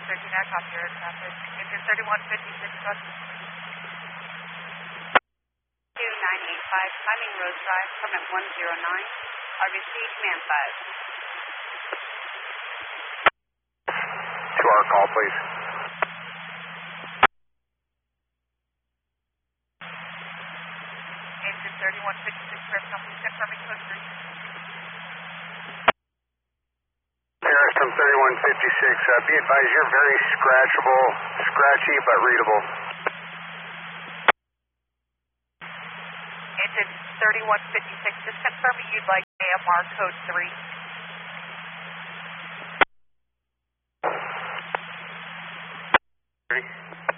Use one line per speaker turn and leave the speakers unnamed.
13, I copy your traffic. Engine 3156, bus.
2985, climbing Rose Drive, permit 109. I received command 5.
2-hour call, please.
Engine 3156, press company, confirming code 3.
Airstream 3156, be advised you're very scratchable, scratchy but readable.
Engine 3156, just confirming you'd like AMR code 3.
Ready?